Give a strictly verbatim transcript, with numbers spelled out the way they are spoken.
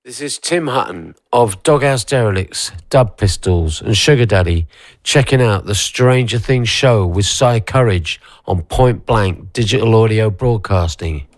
This is Tim Hutton of Doghouse Derelicts, Dub Pistols and Sugar Daddy checking out the Stranger Things show with Cy Courage on Point Blank Digital Audio Broadcasting.